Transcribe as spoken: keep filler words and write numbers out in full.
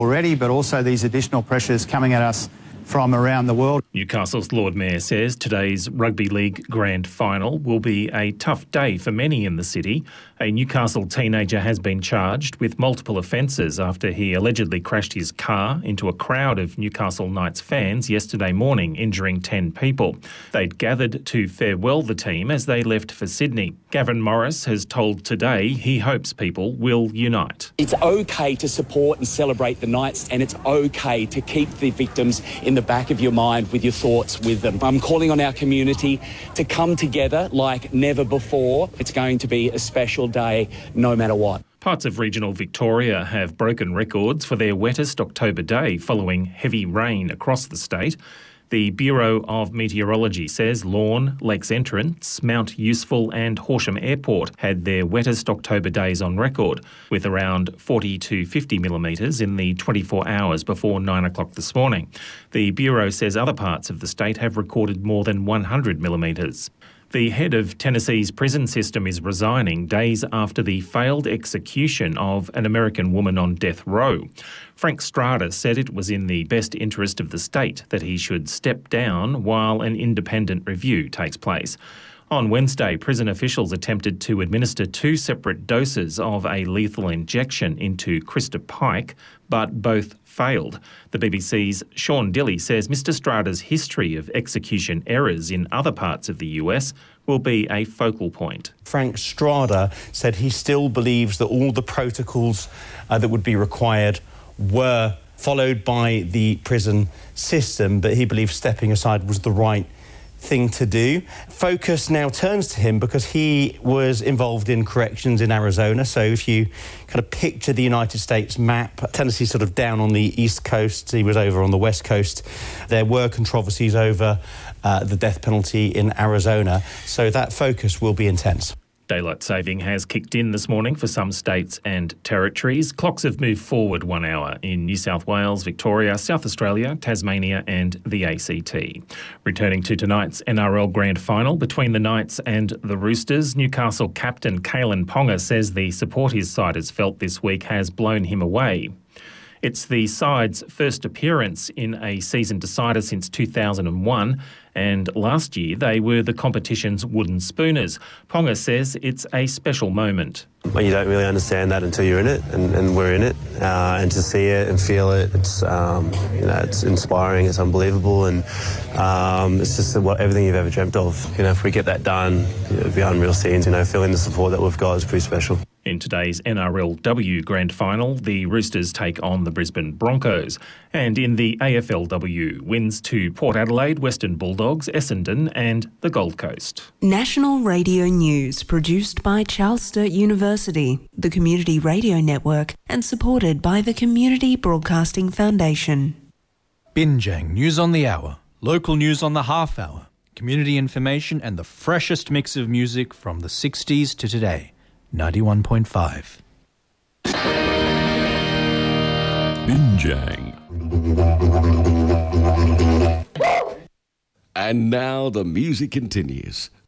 already, but also these additional pressures coming at us from around the world. Newcastle's Lord Mayor says today's Rugby League Grand Final will be a tough day for many in the city. A Newcastle teenager has been charged with multiple offences after he allegedly crashed his car into a crowd of Newcastle Knights fans yesterday morning, injuring ten people. They'd gathered to farewell the team as they left for Sydney. Gavin Morris has told Today he hopes people will unite. It's okay to support and celebrate the Knights, and it's okay to keep the victims in the back of your mind with your thoughts with them. I'm calling on our community to come together like never before. It's going to be a special day no matter what. Parts of regional Victoria have broken records for their wettest October day following heavy rain across the state. The Bureau of Meteorology says Lorne, Lakes Entrance, Mount Useful and Horsham Airport had their wettest October days on record, with around forty to fifty millimetres in the twenty-four hours before nine o'clock this morning. The Bureau says other parts of the state have recorded more than one hundred millimetres. The head of Tennessee's prison system is resigning days after the failed execution of an American woman on death row. Frank Strada said it was in the best interest of the state that he should step down while an independent review takes place. On Wednesday, prison officials attempted to administer two separate doses of a lethal injection into Krista Pike, but both failed. The B B C's Sean Dilley says Mr Strada's history of execution errors in other parts of the U S will be a focal point. Frank Strada said he still believes that all the protocols uh, that would be required were followed by the prison system, but he believes stepping aside was the right thing to do. Focus now turns to him because he was involved in corrections in Arizona. So if you kind of picture the United States map, Tennessee's sort of down on the east coast, he was over on the west coast. There were controversies over uh, the death penalty in Arizona, so that focus will be intense. Daylight saving has kicked in this morning for some states and territories. Clocks have moved forward one hour in New South Wales, Victoria, South Australia, Tasmania and the A C T. Returning to tonight's N R L Grand Final between the Knights and the Roosters, Newcastle captain Kalen Ponga says the support his side has felt this week has blown him away. It's the side's first appearance in a season decider since two thousand one, and last year they were the competition's wooden spooners. Ponga says it's a special moment. Well, you don't really understand that until you're in it, and, and we're in it. Uh, and to see it and feel it, it's um, you know, it's inspiring, it's unbelievable, and um, it's just what everything you've ever dreamt of. You know, if we get that done, it'll be unreal scenes. You know, feeling the support that we've got is pretty special. In today's N R L W Grand Final, the Roosters take on the Brisbane Broncos. And in the A F L W, wins to Port Adelaide, Western Bulldogs, Essendon and the Gold Coast. National Radio News, produced by Charles Sturt University, the Community Radio Network, and supported by the Community Broadcasting Foundation. Binjang News on the Hour, local news on the half hour, community information and the freshest mix of music from the sixties to today. ninety-one point five. Binjang. And now the music continues.